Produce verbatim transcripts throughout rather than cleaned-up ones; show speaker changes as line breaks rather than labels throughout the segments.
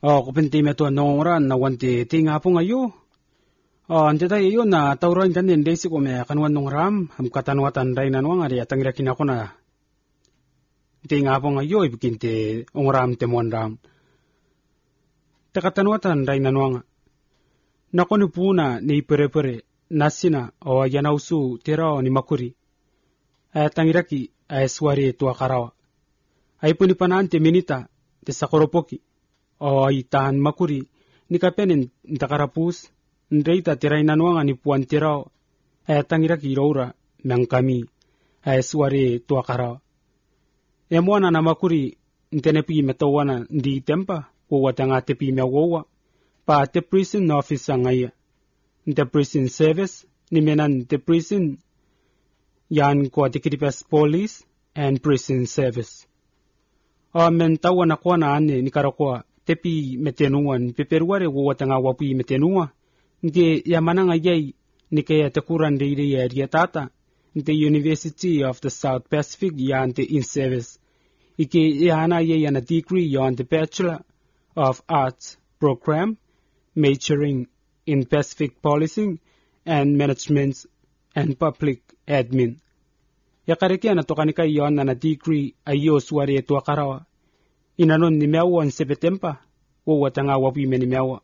O kupinti meto nongoran na wanti tinga po ngayo. O ante tayo yun na tauran kan din desi ko me kanwan nong ram ham katanwatan day nanwang ari atang rakin ako na tinga po ngayo ibukinte ongram temuan ram. Tekatanwatan day nanwang nakoni puna ni pere-pere nasina o yanausu tirao ni makuri. Atang raki ay swari tua karawa. Ay puni panante minita te sakoropoki. O itahan makuri ni kapenin ntakarapus nreita tiray nanuanga ni puan tirao ay tangiraki iraura ng kami ay suwari tua karaw. Emuana na makuri ntenepi metawana ndi tempa kuwatanga tepi mewawa pa te prison office angaya. Nte prison service ni menan te prison yan ko tikitipas police and prison service. O mentawa na kwa na ane ni karakwa tepi metenuan peperuare kuwatanga wapi metenua. Nge yamananga yay ni kaya takuran de area tata nte University of the South Pacific yante in service. Ike yana yay ana degree yon the Bachelor of Arts program majoring in Pacific Policing and Management and Public Admin. Yakareke na tokanika yon na degree ayo suwari eto akarawa. Inanon ni mewa on September kuwatanga wapi meni mewa.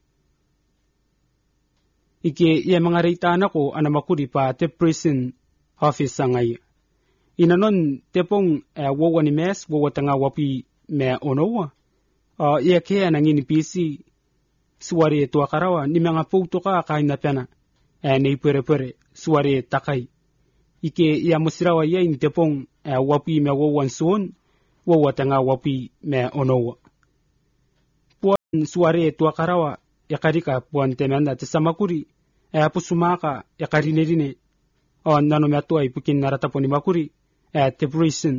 Ike iya mga reitana ko anamakuri pa te prison office ngay. Inanon tepong uh, wawa ni mes wawa tanga wapi me onowa. Uh, iya kaya nangini pisi suwari ito akarawa ni mga photo ka kain na pena uh, ni pere-pere suwari takay. Ike iya musirawa iya yung tepong uh, wapi me wawan suon wawa tanga wapi me onowa. Puan suwari ito akarawa yakarika puan temenda te samakuri. E apo sumaka ya karine-rine o nano me atua ipukin naratapo ni makuri e te prison.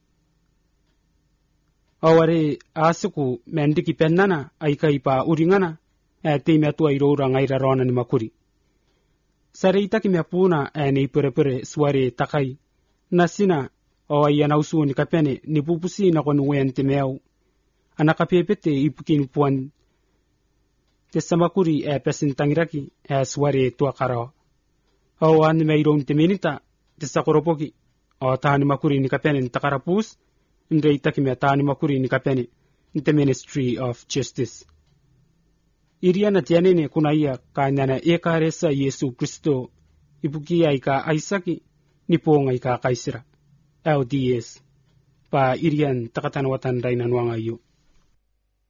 O wari asuku mendiki pennana ay kaipa uringana e te me atua iroura ngaira rona ni makuri. Sarita ki me apuna e ni pere-pere suwari takai. Nasina o ay anausu ni kapene ni pupusi na konuwen te meau. Anakapepete ipukin puan te samakuri e pesintangiraki e suwari tua karawa. O ani mayroon te minita te sakoropoki o tahani makuri ni kapene takarapus nde itakime tahani makuri ni kapene nte Ministry of Justice. Iriana tianene kunaiya kanyana ekaresa Yesu Kristo ipukia ika Aisaki niponga ika kaisira. L D S pa irian takatanwatan rainan wangayo.